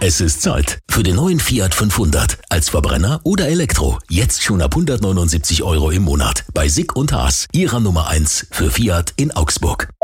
Es ist Zeit für den neuen Fiat 500. Als Verbrenner oder Elektro. Jetzt schon ab 179 € im Monat. Bei Sick und Haas. Ihrer Nummer 1 für Fiat in Augsburg.